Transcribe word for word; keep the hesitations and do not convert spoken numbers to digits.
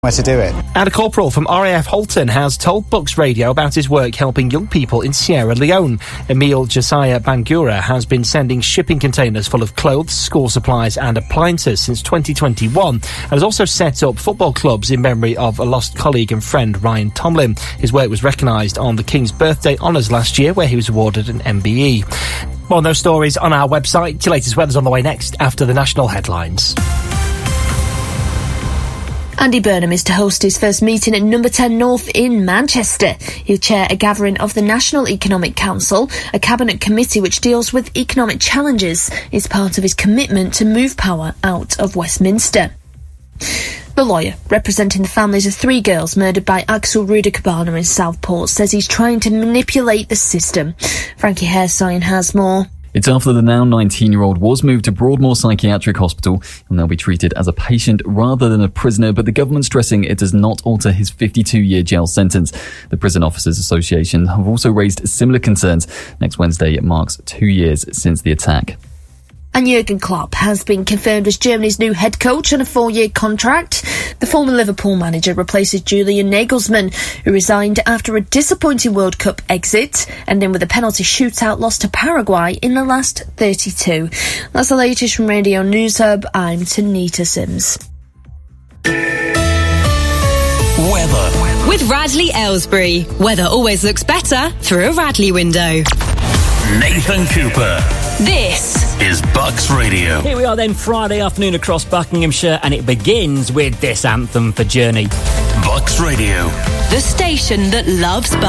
where to do it. And a corporal from R A F Halton has told Bucks Radio about his work helping young people in Sierra Leone. Emil Josiah Bangura has been sending shipping containers full of clothes, school supplies and appliances since twenty twenty-one, and has also set up football clubs in memory of a lost colleague and friend, Ryan Tomlin. His work was recognised on the King's Birthday Honours last year, where he was awarded an M B E. More on those stories on our website. Your latest weather's on the way next after the national headlines. Andy Burnham is to host his first meeting at Number ten North in Manchester. He'll chair a gathering of the National Economic Council, a cabinet committee which deals with economic challenges. It's part of his commitment to move power out of Westminster. The lawyer, representing the families of three girls murdered by Axel Ruder-Cabana in Southport, says he's trying to manipulate the system. Frankie Hairsign has more. It's after the now nineteen-year-old was moved to Broadmoor Psychiatric Hospital and they'll be treated as a patient rather than a prisoner, but the government's stressing it does not alter his fifty-two-year jail sentence. The Prison Officers Association have also raised similar concerns. Next Wednesday it marks two years since the attack. And Jurgen Klopp has been confirmed as Germany's new head coach on a four-year contract. The former Liverpool manager replaces Julian Nagelsmann, who resigned after a disappointing World Cup exit, ending with a penalty shootout loss to Paraguay in the last thirty-two. That's the latest from Radio News Hub. I'm Tanita Sims. Weather. With Radley Aylesbury. Weather always looks better through a Radley window. Nathan Cooper. This is Bucks Radio. Here we are then, Friday afternoon across Buckinghamshire, and it begins with this anthem for Journey. Bucks Radio. The station that loves Bucks.